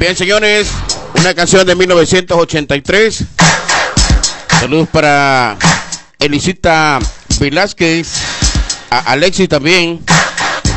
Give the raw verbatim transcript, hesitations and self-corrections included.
Bien, señores, una canción de mil novecientos ochenta y tres. Saludos para Elisita Velázquez, a Alexis también.